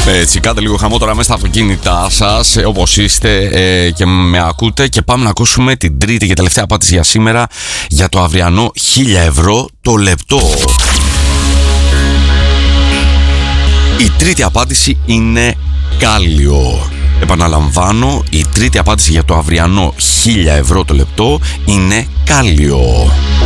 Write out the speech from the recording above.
Έτσι, κάντε λίγο χαμό τώρα μέσα στα αυτοκίνητά σας, όπως είστε και με ακούτε. Και πάμε να ακούσουμε την τρίτη και τελευταία απάντηση για σήμερα για το αυριανό 1.000 ευρώ το λεπτό. Η τρίτη απάντηση είναι κάλιο. Επαναλαμβάνω, η τρίτη απάντηση για το αυριανό 1.000 ευρώ το λεπτό είναι κάλιο.